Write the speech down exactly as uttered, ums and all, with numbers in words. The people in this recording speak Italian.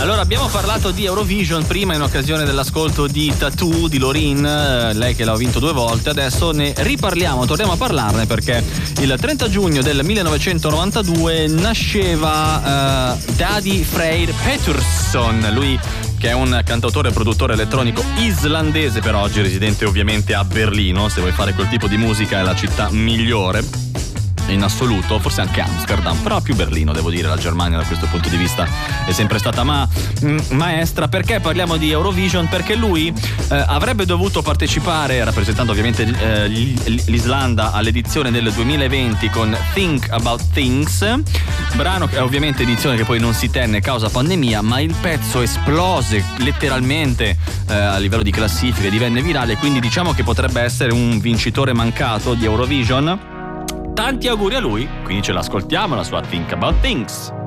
Allora, abbiamo parlato di Eurovision prima in occasione dell'ascolto di Tattoo di Lorin, lei che l'ha vinto due volte. Adesso ne riparliamo, torniamo a parlarne perché il trenta giugno del millenovecentonovantadue nasceva uh, Daddy Freyr Peterson, lui che è un cantautore e produttore elettronico islandese, per oggi residente ovviamente a Berlino. Se vuoi fare quel tipo di musica è la città migliore in assoluto, forse anche Amsterdam, però più Berlino, devo dire. La Germania da questo punto di vista è sempre stata ma, m- maestra. Perché parliamo di Eurovision? Perché lui eh, avrebbe dovuto partecipare, rappresentando ovviamente eh, l'Islanda, all'edizione del duemilaventi con Think About Things, brano che è ovviamente edizione che poi non si tenne causa pandemia, ma il pezzo esplose letteralmente eh, a livello di classifiche, divenne virale, quindi diciamo che potrebbe essere un vincitore mancato di Eurovision. Tanti auguri a lui, quindi ce l'ascoltiamo la sua Think About Things.